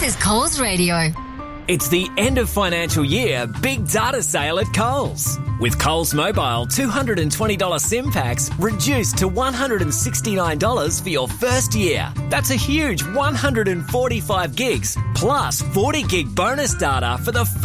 This is Coles Radio. It's the end of financial year big data sale at Coles. With Coles Mobile $220 SIM packs reduced to $169 for your first year. That's a huge 145 gigs plus 40 gig bonus data for the